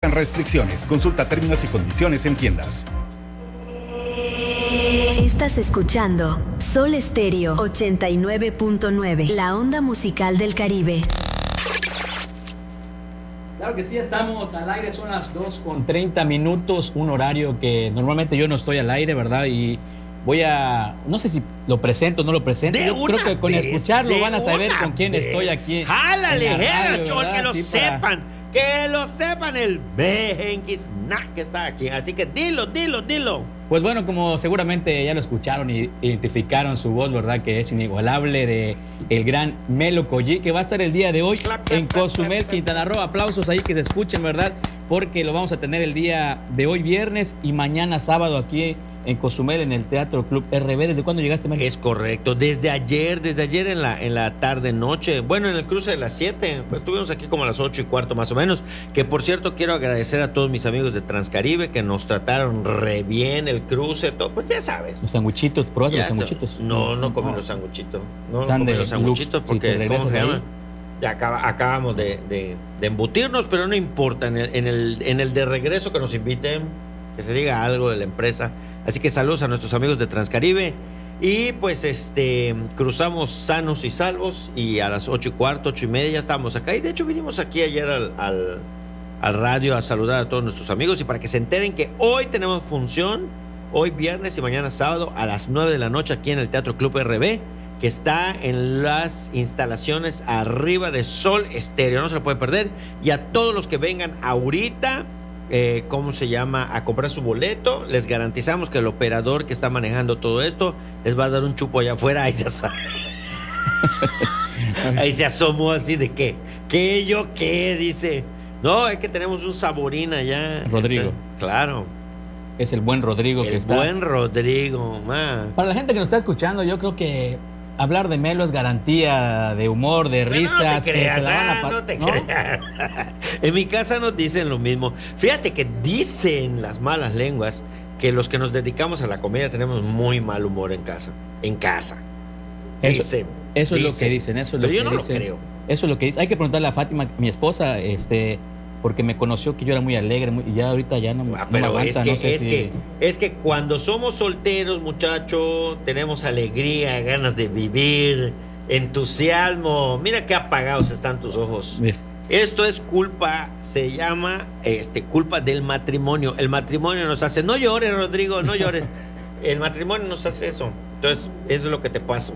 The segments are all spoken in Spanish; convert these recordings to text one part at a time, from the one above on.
Restricciones. Consulta términos y condiciones en tiendas. Estás escuchando Sol Estéreo 89.9, la onda musical del Caribe. Claro que sí, estamos al aire, son las 2:30, un horario que normalmente yo no estoy al aire, ¿verdad? Y no sé si lo presento o no lo presento. Yo creo que con escucharlo van a saber con quién estoy aquí. ¡Jálale, radio, que lo sepan! Que lo sepan el Benquis que está aquí. Así que dilo. Pues bueno, como seguramente ya lo escucharon y identificaron su voz, ¿verdad? Que es inigualable, de el gran Melo Collí, que va a estar el día de hoy en Cozumel, Quintana Roo. Aplausos ahí que se escuchen, ¿verdad? Porque lo vamos a tener el día de hoy viernes y mañana sábado aquí en Cozumel, en el Teatro Club RB. ¿Desde cuándo llegaste, Melo? Es correcto, desde ayer en la tarde-noche, bueno, en el cruce de las 7, pues estuvimos aquí como a las 8:15 más o menos, que por cierto quiero agradecer a todos mis amigos de Transcaribe que nos trataron re bien, el cruce, todo, pues ya sabes. Los sanguchitos, ¿probaste los sanguchitos? No comí los sanguchitos, no comí los sanguchitos porque, si ¿cómo se llama? Ya acabamos de embutirnos, pero no importa, en el de regreso que nos inviten, que se diga algo de la empresa. Así que saludos a nuestros amigos de Transcaribe. Y pues cruzamos sanos y salvos. Y a las 8:15, 8:30 ya estábamos acá. Y de hecho vinimos aquí ayer al radio a saludar a todos nuestros amigos. Y para que se enteren que hoy tenemos función, hoy viernes y mañana sábado a las 9 de la noche aquí en el Teatro Club RB, que está en las instalaciones arriba de Sol Estéreo. No se lo pueden perder. Y a todos los que vengan ahorita, ¿cómo se llama? A comprar su boleto, les garantizamos que el operador que está manejando todo esto les va a dar un chupo allá afuera. Ahí se asomó así de ¿qué? ¿Qué? Dice, no, es que tenemos un saborín allá. Rodrigo. Entonces, claro. Es el buen Rodrigo que está. El buen Rodrigo, man. Para la gente que nos está escuchando, yo creo que hablar de Melo es garantía de humor, de risas. No te creas, no te creas. En mi casa nos dicen lo mismo. Fíjate que dicen las malas lenguas que los que nos dedicamos a la comedia tenemos muy mal humor en casa. Eso es lo que dicen, pero yo no lo creo. Eso es lo que dice. Hay que preguntarle a Fátima, mi esposa, porque me conoció que yo era muy alegre, y ya ahorita ya no me aguanta. Es que cuando somos solteros, muchachos, tenemos alegría, ganas de vivir, entusiasmo. Mira qué apagados están tus ojos. Esto es culpa, se llama culpa del matrimonio. El matrimonio nos hace, no llores, Rodrigo, no llores. El matrimonio nos hace eso. Entonces, eso es lo que te pasa.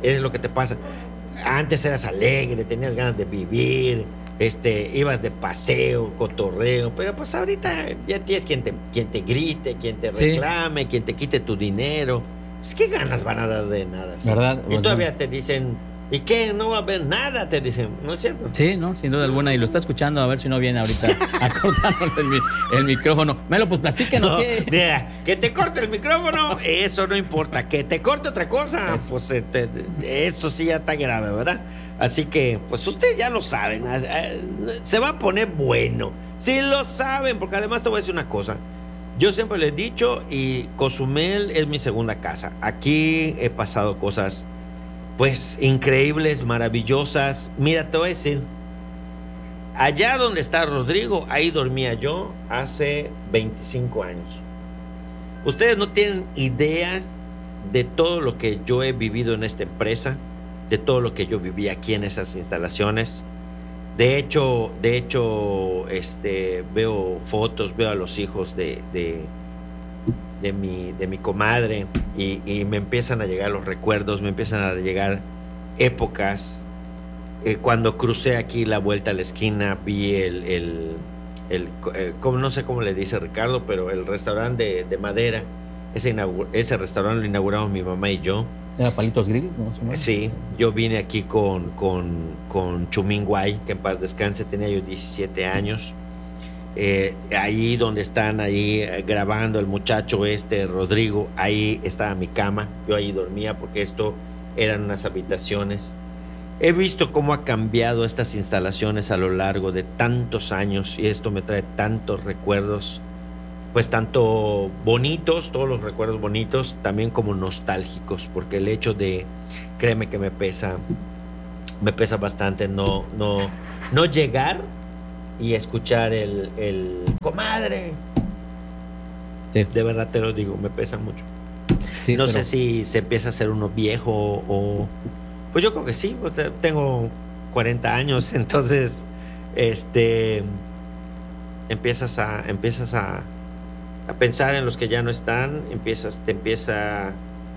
Antes eras alegre, tenías ganas de vivir, ibas de paseo, cotorreo, pero pues ahorita ya tienes quien te grite, quien te reclame, quien te quite tu dinero. Pues qué ganas van a dar de nada, ¿sí? ¿Verdad? Y todavía te dicen, ¿y qué? No va a haber nada, te dicen, ¿no es cierto? Sí, no, sin duda alguna, y lo está escuchando, a ver si no viene ahorita a cortarnos el micrófono. Melo, pues platícanos. No, mira, que te corte el micrófono, eso no importa. Que te corte otra cosa, pues eso sí ya está grave, ¿verdad? Así que, pues ustedes ya lo saben, se va a poner bueno. Sí lo saben, porque además te voy a decir una cosa. Yo siempre les he dicho, y Cozumel es mi segunda casa. Aquí he pasado cosas, pues, increíbles, maravillosas. Mira, te voy a decir, allá donde está Rodrigo, ahí dormía yo hace 25 años. Ustedes no tienen idea de todo lo que yo he vivido en esta empresa, de todo lo que yo viví aquí en esas instalaciones. De hecho, veo fotos, veo a los hijos de mi comadre y me empiezan a llegar los recuerdos, me empiezan a llegar épocas. Cuando crucé aquí la vuelta a la esquina, vi no sé cómo le dice Ricardo, pero el restaurante de madera. Ese restaurante lo inauguramos mi mamá y yo. ¿Era Palitos Grill? ¿No? Sí, yo vine aquí con Chumín Guay, que en paz descanse, tenía yo 17 años. Ahí donde están grabando el muchacho Rodrigo, ahí estaba mi cama, yo ahí dormía porque esto eran unas habitaciones. He visto cómo ha cambiado estas instalaciones a lo largo de tantos años y esto me trae tantos recuerdos, pues tanto bonitos, todos los recuerdos bonitos, también como nostálgicos, porque el hecho de, créeme que me pesa bastante no llegar y escuchar el comadre. Sí. De verdad te lo digo, me pesa mucho. Sí, no sé si se empieza a hacer uno viejo o... Pues yo creo que sí, tengo 40 años, entonces empiezas a pensar en los que ya no están, te empieza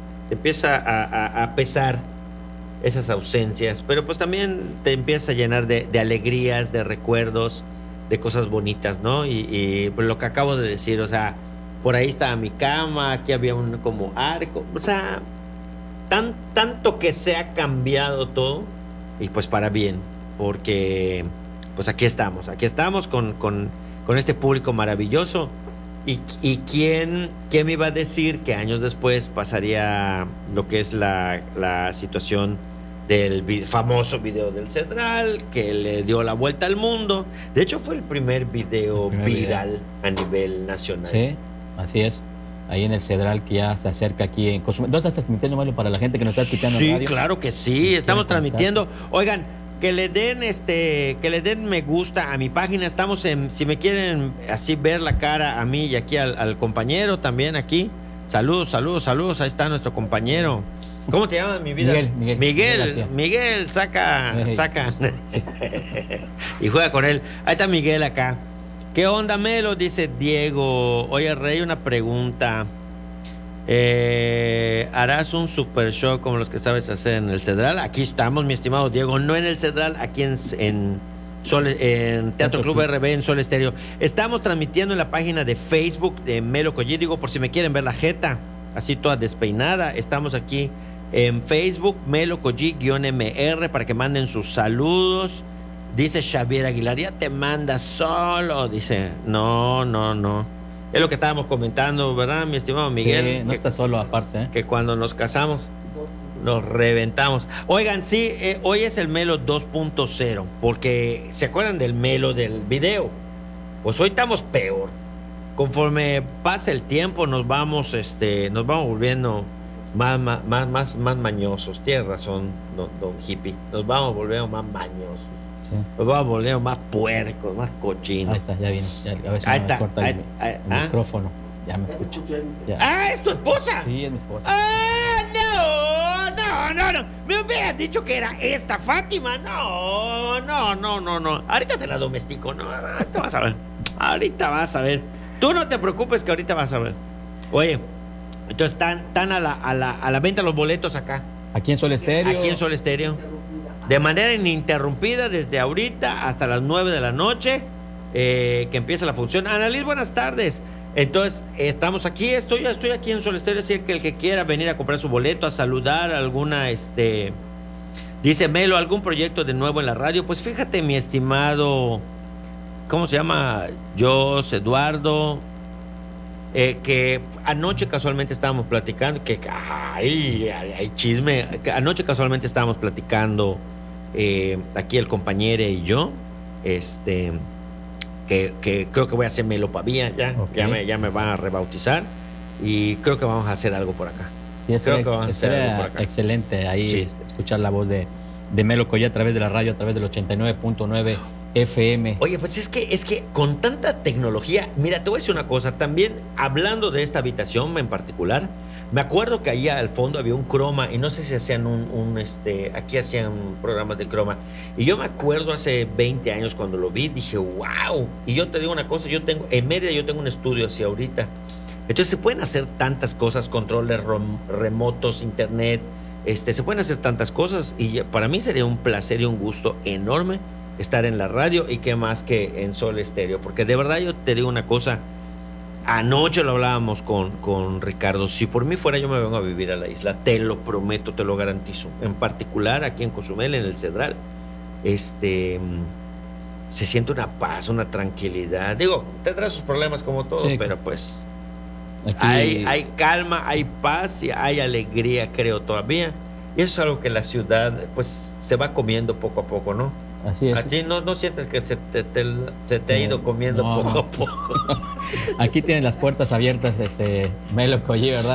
a pesar esas ausencias, pero pues también te empieza a llenar de alegrías, de recuerdos, de cosas bonitas, ¿no? Y pues lo que acabo de decir, o sea, por ahí estaba mi cama, aquí había un como arco, o sea, tanto que se ha cambiado todo, y pues para bien, porque pues aquí estamos con este público maravilloso. Y quién me iba a decir que años después pasaría lo que es la situación del famoso video del Cedral, que le dio la vuelta al mundo. De hecho, fue el primer video viral a nivel nacional. Sí, así es. Ahí en el Cedral, que ya se acerca aquí en Cozumel. ¿Dónde estás transmitiendo, Mario, para la gente que nos está escuchando en radio? Sí, claro que sí. Estamos transmitiendo. Oigan, que le den me gusta a mi página. Estamos si me quieren así ver la cara a mí y aquí al compañero también aquí. Saludos. Ahí está nuestro compañero. ¿Cómo te llamas, mi vida? Miguel, saca. Sí. Y juega con él. Ahí está Miguel acá. ¿Qué onda, Melo? Dice Diego. Oye, Rey, una pregunta. ¿Harás un super show como los que sabes hacer en el Cedral? Aquí estamos, mi estimado Diego, no en el Cedral, aquí en Teatro Club RB, en Sol Estéreo. Estamos transmitiendo en la página de Facebook de Melo Collí, digo, por si me quieren ver la jeta, así toda despeinada. Estamos aquí en Facebook, Melo Collí-MR, para que manden sus saludos. Dice Xavier Aguilar, ya te mandas solo. Dice, no. Es lo que estábamos comentando, ¿verdad, mi estimado Miguel? Sí, no está solo aparte, ¿eh? Que cuando nos casamos nos reventamos. Oigan, sí, hoy es el Melo 2.0, porque ¿se acuerdan del Melo del video? Pues hoy estamos peor. Conforme pasa el tiempo nos vamos volviendo más mañosos. Tienes razón, don Hippie. Nos vamos volviendo más mañosos. Sí. Nos vamos volviendo más puercos, más cochinos. Ahí está, ya viene. A ver si ahí me está, corta el micrófono. Ya me escucho. Ya. ¿Es tu esposa? Sí, es mi esposa. No. Me hubieras dicho que era esta Fátima. No. Ahorita te la domestico, ¿no? Ahorita vas a ver. Tú no te preocupes que ahorita vas a ver. Oye, entonces están a la venta los boletos acá. Aquí en Sol Estéreo. Aquí en Sol Estéreo. De manera ininterrumpida desde ahorita hasta las 9 de la noche, que empieza la función. Annalise, buenas tardes. Entonces, estamos aquí, estoy aquí en Sol Estéreo, así que el que quiera venir a comprar su boleto, a saludar alguna, dice Melo, ¿algún proyecto de nuevo en la radio? Pues fíjate, mi estimado, ¿cómo se llama? Eduardo, que anoche casualmente estábamos platicando, que hay chisme, que anoche casualmente estábamos platicando aquí el compañero y yo, que creo que voy a hacer Melo Pavía ya me van a rebautizar y creo que vamos a hacer algo por acá. Sí, creo que vamos a hacer algo por acá. Excelente ahí, sí. Escuchar la voz de Melo Collí a través de la radio, a través del 89.9 FM. Oye, pues es que con tanta tecnología, mira, te voy a decir una cosa, también hablando de esta habitación en particular, me acuerdo que allá al fondo había un croma, y no sé si hacían aquí hacían programas de croma, y yo me acuerdo hace 20 años cuando lo vi, dije, wow, y yo te digo una cosa, en Mérida yo tengo un estudio así ahorita, entonces se pueden hacer tantas cosas, controles remotos, internet, se pueden hacer tantas cosas, y para mí sería un placer y un gusto enorme estar en la radio, y qué más que en Sol Estéreo, porque de verdad yo te digo una cosa, anoche lo hablábamos con Ricardo, si por mí fuera yo me vengo a vivir a la isla, te lo prometo, te lo garantizo, en particular aquí en Cozumel, en el Cedral, se siente una paz, una tranquilidad, digo, tendrá sus problemas como todo, sí, pero pues aquí hay calma, hay paz y hay alegría, creo todavía, y eso es algo que la ciudad pues se va comiendo poco a poco, ¿no? Así es. Aquí no sientes que se te ha ido comiendo poco a poco. Aquí tienen las puertas abiertas, Melo Collí, ¿verdad?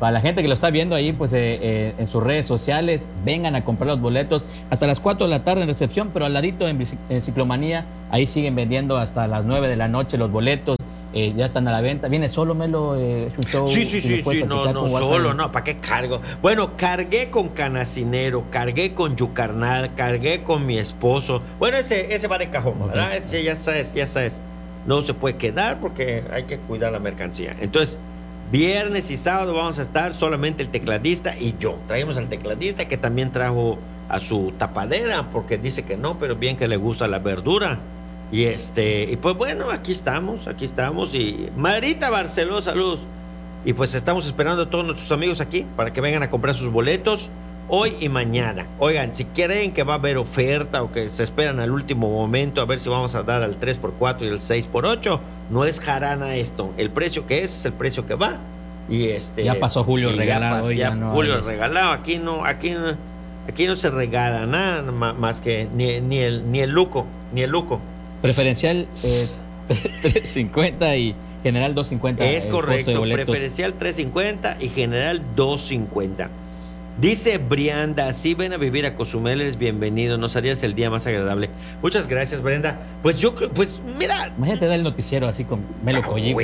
Para la gente que lo está viendo ahí, pues en sus redes sociales, vengan a comprar los boletos hasta las 4 de la tarde en recepción, pero al ladito en Ciclomanía, ahí siguen vendiendo hasta las 9 de la noche los boletos. Ya están a la venta. ¿Viene solo, Melo? Un show, sí, no, solo, no, ¿para qué cargo? Bueno, cargué con Canacinero, cargué con Yucarnal, cargué con mi esposo. Bueno, ese va de cajón, okay. ¿Verdad? Ese ya sabes. No se puede quedar porque hay que cuidar la mercancía. Entonces, viernes y sábado vamos a estar solamente el tecladista y yo. Traemos al tecladista que también trajo a su tapadera porque dice que no, pero bien que le gusta la verdura. Y pues bueno, aquí estamos. Y Marita Barceló, saludos. Y pues estamos esperando a todos nuestros amigos aquí para que vengan a comprar sus boletos hoy y mañana. Oigan, si creen que va a haber oferta o que se esperan al último momento a ver si vamos a dar al 3x4 y el 6x8, no es jarana esto. El precio que es el precio que va. Y ya pasó Julio regalado. Julio regalado. Aquí no se regala nada más que ni el luco. Preferencial 350 y general 250. Es correcto, preferencial 350 y general 250. Dice Brianda, si ven a vivir a Cozumel, eres bienvenido, nos harías el día más agradable. Muchas gracias, Brenda. Pues mira. Imagínate dar el noticiero así con Melo Collico.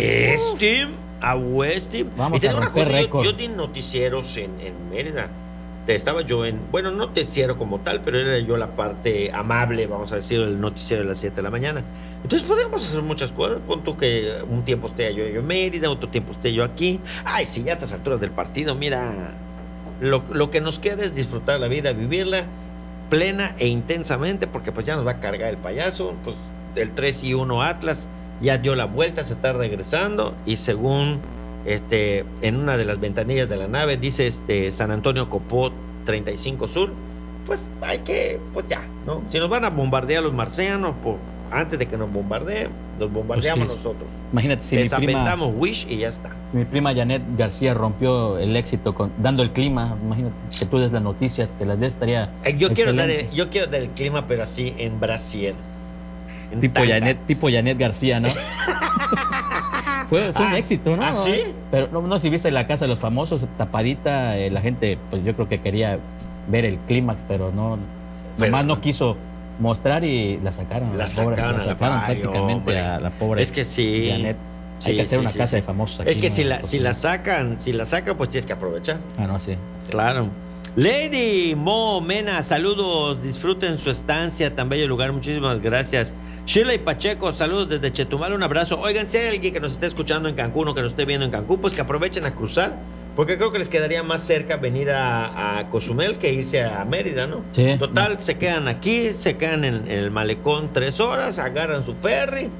A Westim. Vamos a romper récord. Yo di noticieros en Mérida. Estaba yo no noticiero como tal, pero era yo la parte amable, vamos a decir, el noticiero de las 7 de la mañana. Entonces podemos hacer muchas cosas. Pon tú que un tiempo esté yo en Mérida, otro tiempo esté yo aquí. Ay, sí, ya a estas alturas del partido, mira, lo que nos queda es disfrutar la vida, vivirla plena e intensamente, porque pues ya nos va a cargar el payaso. Pues el 3-1 Atlas ya dio la vuelta, se está regresando y según... en una de las ventanillas de la nave dice San Antonio Copó 35 Sur, pues hay que, pues ya, ¿no? Si nos van a bombardear los marcianos, pues antes de que nos bombardeen, los bombardeamos pues sí, nosotros. Imagínate si les aventamos Wish y ya está. Si mi prima Janet García rompió el éxito dando el clima, imagínate que tú des las noticias, que las des estaría yo quiero dar el clima, pero así en brasier. Tipo Janet García, ¿no? Fue un éxito, ¿no? ¿Ah, sí? Pero no si viste La Casa de los Famosos, tapadita, la gente, pues yo creo que quería ver el clímax, pero nomás no quiso mostrar y la sacaron. La sacaron prácticamente a la pobre. Es que sí. Janet. Hay que hacer una casa de famosos aquí. Es que si la sacan, pues tienes que aprovechar. Sí. Claro. Lady Mo Mena, saludos, disfruten su estancia, tan bello lugar, muchísimas gracias. Sheila y Pacheco, saludos desde Chetumal, un abrazo. Oigan, si hay alguien que nos esté escuchando en Cancún o que nos esté viendo en Cancún, pues que aprovechen a cruzar, porque creo que les quedaría más cerca venir a Cozumel que irse a Mérida, ¿no? Sí. Total, se quedan aquí, se quedan en el malecón 3 horas, agarran su ferry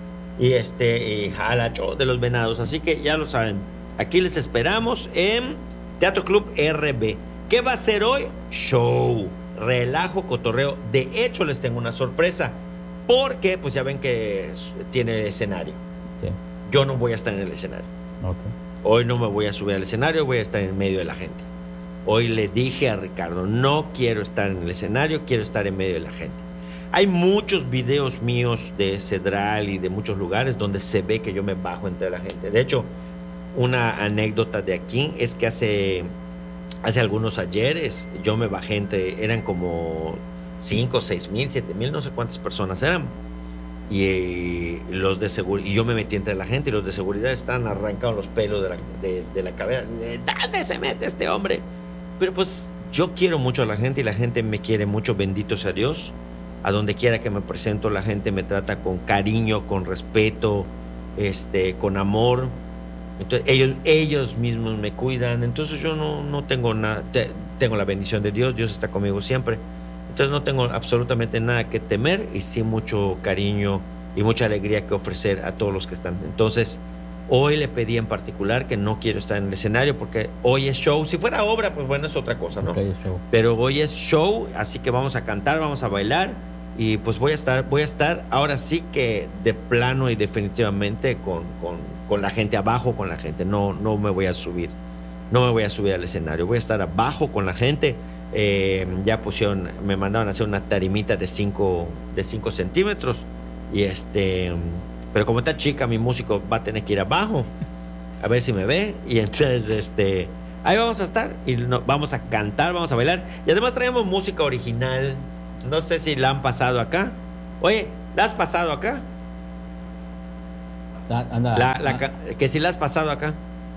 y jalacho de los Venados. Así que ya lo saben, aquí les esperamos en Teatro Club RB. ¿Qué va a ser hoy? Show, relajo, cotorreo. De hecho, les tengo una sorpresa. Porque, pues ya ven que tiene escenario. Sí. Yo no voy a estar en el escenario. Okay. Hoy no me voy a subir al escenario, voy a estar en medio de la gente. Hoy le dije a Ricardo, no quiero estar en el escenario, quiero estar en medio de la gente. Hay muchos videos míos de Cedral y de muchos lugares donde se ve que yo me bajo entre la gente. De hecho, una anécdota de aquí es que hace algunos ayeres yo me bajé eran como 5, 6 mil, 7 mil, no sé cuántas personas eran. Y los de seguridad, y yo me metí entre la gente y los de seguridad están arrancados los pelos de la cabeza. ¿Dónde se mete este hombre? Pero pues yo quiero mucho a la gente y la gente me quiere mucho, bendito sea Dios. A donde quiera que me presento, la gente me trata con cariño, con respeto, con amor. Entonces ellos mismos me cuidan. Entonces yo no tengo nada, tengo la bendición de Dios, Dios está conmigo siempre. Entonces no tengo absolutamente nada que temer y sí mucho cariño y mucha alegría que ofrecer a todos los que están. Entonces hoy le pedí en particular que no quiero estar en el escenario porque hoy es show. Si fuera obra, pues bueno, es otra cosa, ¿no? Okay, pero hoy es show, así que vamos a cantar, vamos a bailar y pues voy a estar ahora sí que de plano y definitivamente con la gente abajo, con la gente. No me voy a subir. No me voy a subir al escenario, voy a estar abajo con la gente. Ya me mandaron a hacer una tarimita de 5 centímetros y pero como está chica, mi músico va a tener que ir abajo a ver si me ve y entonces Ahí vamos a estar y vamos a cantar, vamos a bailar. Y además traemos música original. No sé si la han pasado acá. Oye, ¿la has pasado acá? Que si la has pasado acá.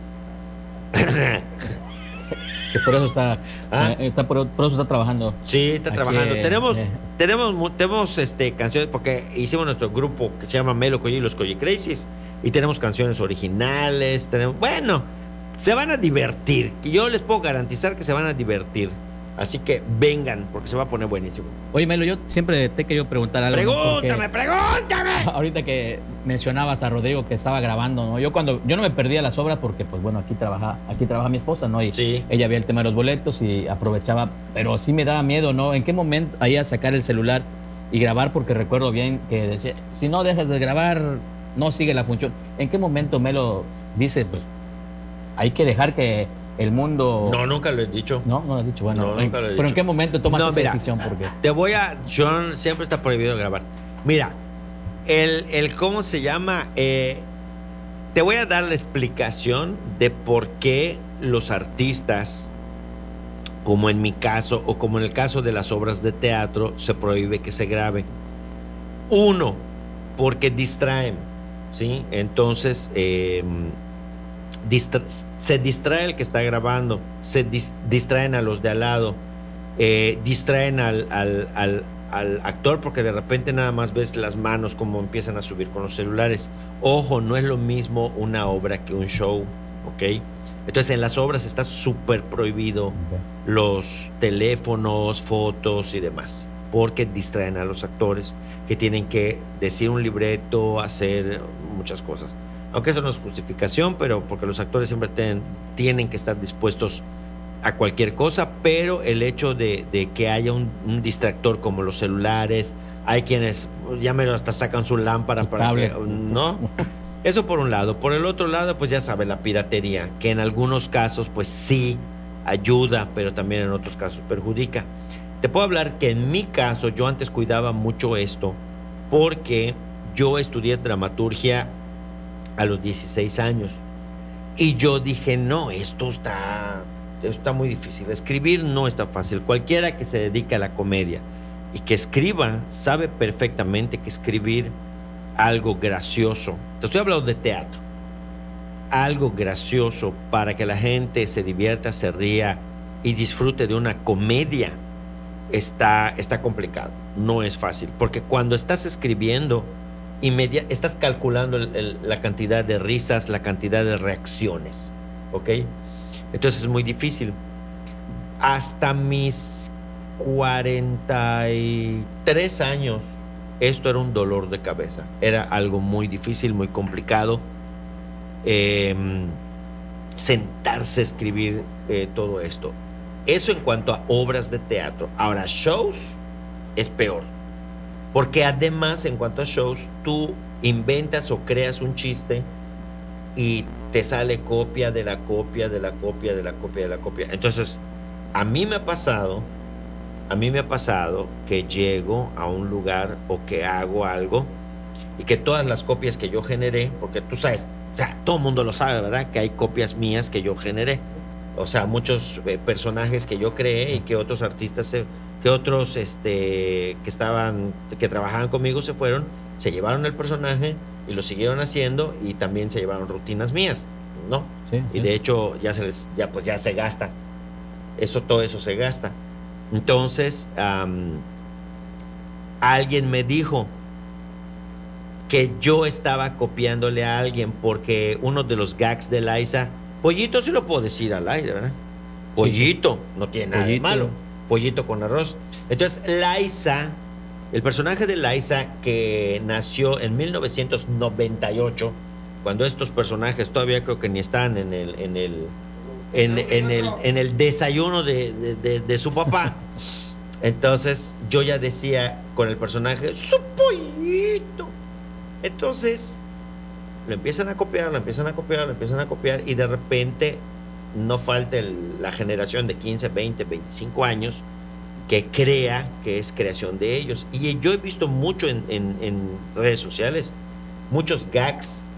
Que por eso está, por eso está trabajando. Sí, está trabajando. Tenemos canciones, porque hicimos nuestro grupo que se llama Melo Collie y los Collie Crazies, y tenemos canciones originales. Bueno, se van a divertir. Yo les puedo garantizar que se van a divertir. Así que vengan, porque se va a poner buenísimo. Oye, Melo, yo siempre te he querido preguntar algo. ¡Pregúntame! Ahorita que mencionabas a Rodrigo que estaba grabando, ¿no? Yo no me perdía las obras porque, pues bueno, aquí trabaja mi esposa, ¿no? Y sí, ella veía el tema de los boletos y aprovechaba, pero sí me daba miedo, ¿no? ¿En qué momento ahí a sacar el celular y grabar? Porque recuerdo bien que decía, si no dejas de grabar, no sigue la función. ¿En qué momento Melo dice, pues, hay que dejar que el mundo... No, nunca lo he dicho. No lo has dicho. Bueno, no, ¿pero en qué momento tomas esa decisión? Porque siempre está prohibido grabar. Mira, ¿cómo se llama? Te voy a dar la explicación de por qué los artistas, como en mi caso, o como en el caso de las obras de teatro, se prohíbe que se grabe. Uno, porque distraen, ¿sí? Entonces... se distrae el que está grabando, se distraen a los de al lado, distraen al actor, porque de repente nada más ves las manos como empiezan a subir con los celulares. Ojo, no es lo mismo una obra que un show, ¿ok? Entonces en las obras está súper prohibido los teléfonos, fotos y demás, porque distraen a los actores que tienen que decir un libreto, hacer muchas cosas. Aunque eso no es justificación, pero porque los actores siempre tienen que estar dispuestos a cualquier cosa, pero el hecho de que haya un distractor como los celulares, hay quienes ya menos hasta sacan su lámpara para que, ¿no? Eso por un lado. Por el otro lado, pues ya sabe, la piratería, que en algunos casos pues sí ayuda, pero también en otros casos perjudica. Te puedo hablar que en mi caso yo antes cuidaba mucho esto, porque yo estudié dramaturgia a los 16 años y yo dije, no, esto está muy difícil, escribir no está fácil. Cualquiera que se dedique a la comedia y que escriba sabe perfectamente que escribir algo gracioso, te estoy hablando de teatro, algo gracioso para que la gente se divierta, se ría y disfrute de una comedia, está complicado, no es fácil, porque cuando estás escribiendo estás calculando la cantidad de risas, la cantidad de reacciones, ¿ok? Entonces es muy difícil. Hasta mis 43 años, esto era un dolor de cabeza. Era algo muy difícil, muy complicado. Sentarse a escribir todo esto. Eso en cuanto a obras de teatro. Ahora, shows es peor. Porque además, en cuanto a shows, tú inventas o creas un chiste y te sale copia de la copia, de la copia, de la copia, de la copia. Entonces, a mí me ha pasado que llego a un lugar o que hago algo y que todas las copias que yo generé, porque tú sabes, o sea, todo el mundo lo sabe, ¿verdad? Que hay copias mías que yo generé. O sea, muchos personajes que yo creé y que otros artistas que trabajaban conmigo se fueron, se llevaron el personaje y lo siguieron haciendo y también se llevaron rutinas mías, ¿no? Sí, y de hecho ya se gasta. Todo eso se gasta. Entonces, alguien me dijo que yo estaba copiándole a alguien porque uno de los gags de Liza, Pollito sí lo puedo decir al aire, ¿verdad? Pollito, sí. No tiene nada de malo. Pollito con arroz. Entonces, Liza, el personaje de Liza, que nació en 1998, cuando estos personajes todavía creo que ni están en el desayuno de su papá. Entonces, yo ya decía con el personaje, ¡su pollito! Entonces, lo empiezan a copiar, y de repente no falta la generación de 15, 20, 25 años que crea que es creación de ellos. Y yo he visto mucho en redes sociales, muchos gags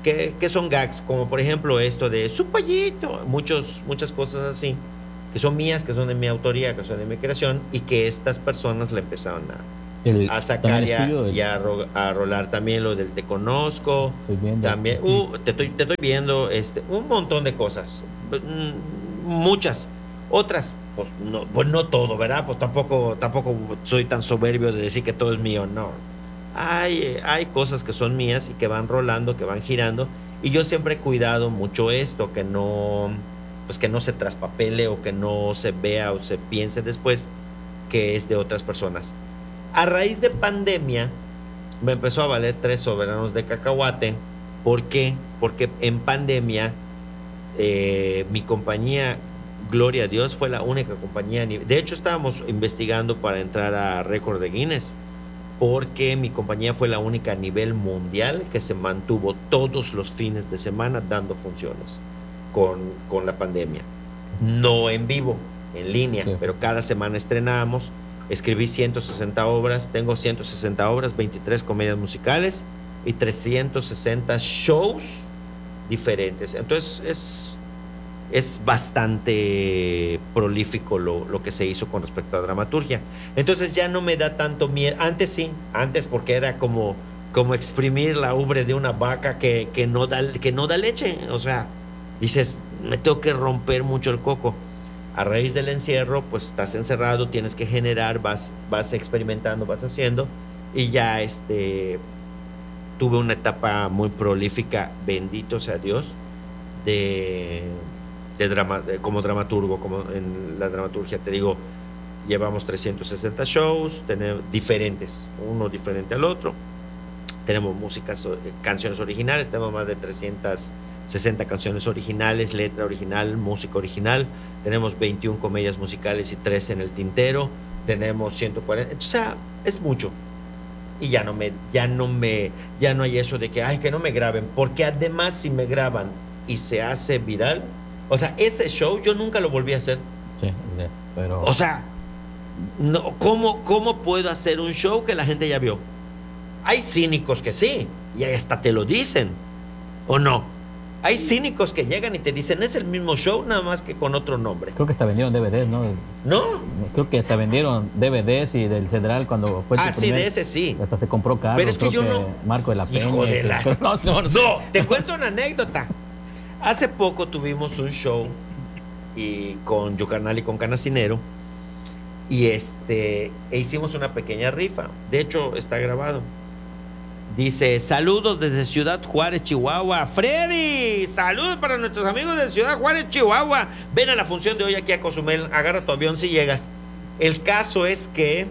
que son gags, como por ejemplo esto de su pollito, muchas cosas así, que son mías, que son de mi autoría, que son de mi creación, y que estas personas le empezaron a sacar y a rolar también lo del Te Conozco, también te estoy viendo un montón de cosas, muchas, otras pues no todo, ¿verdad? Pues tampoco soy tan soberbio de decir que todo es mío, no. Hay cosas que son mías y que van rolando, que van girando, y yo siempre he cuidado mucho esto, que no se traspapele o que no se vea o se piense después que es de otras personas. A raíz de pandemia me empezó a valer 3 soberanos de cacahuate. ¿Por qué? Porque en pandemia mi compañía, gloria a Dios, fue la única compañía. De hecho, estábamos investigando para entrar a récord de Guinness, porque mi compañía fue la única a nivel mundial que se mantuvo todos los fines de semana dando funciones con la pandemia. No en vivo, en línea, sí. Pero cada semana estrenábamos. Escribí 160 obras, tengo 160 obras, 23 comedias musicales y 360 shows diferentes. Entonces es bastante prolífico lo que se hizo con respecto a dramaturgia. Entonces ya no me da tanto miedo. Antes sí, porque era como exprimir la ubre de una vaca que no da leche. O sea, dices, me tengo que romper mucho el coco. A raíz del encierro, pues estás encerrado, tienes que generar, vas experimentando, vas haciendo, y ya tuve una etapa muy prolífica, bendito sea Dios, como dramaturgo, como en la dramaturgia, te digo, llevamos 360 shows, tenemos diferentes, uno diferente al otro, tenemos músicas, canciones originales, tenemos más de 360 canciones originales, letra original, música original, tenemos 21 comedias musicales y 3 en el tintero, tenemos 140, o sea, es mucho. Y ya no hay eso de que no me graben, porque además si me graban y se hace viral, o sea, ese show yo nunca lo volví a hacer. Sí, pero... O sea, no, ¿cómo puedo hacer un show que la gente ya vio? Hay cínicos que sí, y hasta te lo dicen, ¿o no? Hay cínicos que llegan y te dicen, es el mismo show, nada más que con otro nombre. Creo que hasta vendieron DVDs, ¿no? ¿No? Creo que hasta vendieron DVDs y del Cedral cuando fue el primer, de ese sí. Hasta se compró carro. Pero es que yo no... Marco de la Peña. Hijo de la... No, te cuento una anécdota. Hace poco tuvimos un show con Yucarnal y con Canacinero, y hicimos una pequeña rifa. De hecho, está grabado. Dice, saludos desde Ciudad Juárez, Chihuahua. Freddy, saludos para nuestros amigos de Ciudad Juárez, Chihuahua. Ven a la función de hoy aquí a Cozumel, agarra tu avión si llegas. El caso es que,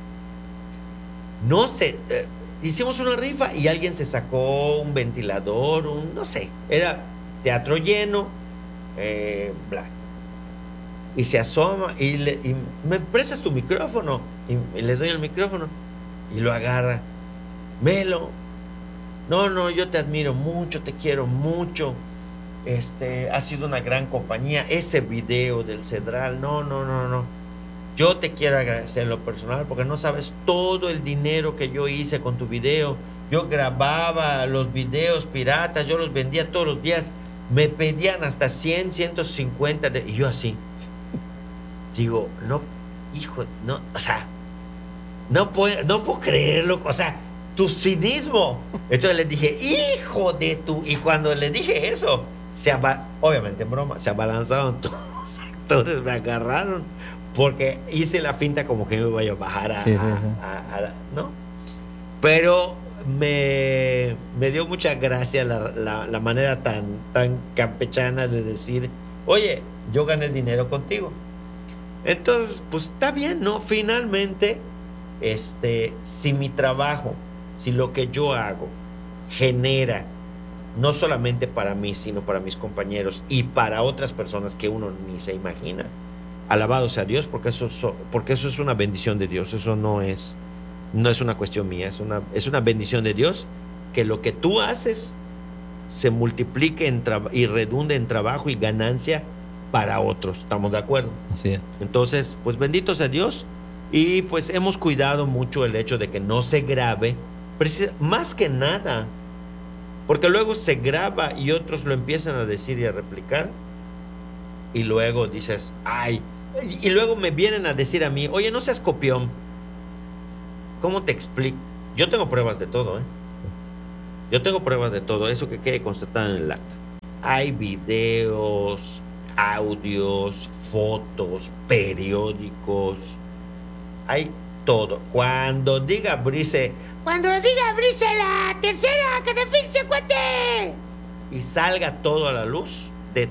no sé, hicimos una rifa y alguien se sacó un ventilador, no sé, era teatro lleno, bla. Y se asoma y me prestas tu micrófono. Y le doy el micrófono y lo agarra. Melo, no, yo te admiro mucho, te quiero mucho, ha sido una gran compañía, ese video del Cedral, no, yo te quiero agradecer en lo personal, porque no sabes todo el dinero que yo hice con tu video. Yo grababa los videos piratas, yo los vendía todos los días, me pedían hasta 100, 150, y yo así, digo, no, hijo, no, o sea, no puedo creerlo, o sea, tu cinismo. Entonces le dije, hijo de tu... Y cuando le dije eso, obviamente en broma, se abalanzaron todos los actores, me agarraron, porque hice la finta como que me iba a bajar ¿no? Pero me dio mucha gracia la manera tan campechana de decir, oye, yo gané dinero contigo. Entonces, pues está bien, ¿no? Finalmente, si mi trabajo, si lo que yo hago genera, no solamente para mí, sino para mis compañeros y para otras personas que uno ni se imagina, alabado sea Dios, porque eso es una bendición de Dios. Eso no es una cuestión mía, es una bendición de Dios, que lo que tú haces se multiplique y redunde en trabajo y ganancia para otros. ¿Estamos de acuerdo? Así es. Entonces, pues bendito sea Dios. Y pues hemos cuidado mucho el hecho de que no se grabe, más que nada Porque luego se graba y otros lo empiezan a decir y a replicar. Y luego dices, ay. Y luego me vienen a decir a mí, oye, no seas copión. ¿Cómo te explico? Yo tengo pruebas de todo, ¿eh? Yo tengo pruebas de todo. Eso que quede constatado en el acta. Hay videos, audios, fotos, periódicos. Hay todo. Cuando diga Brice la tercera, que te fixe, cuate, y salga todo a la luz,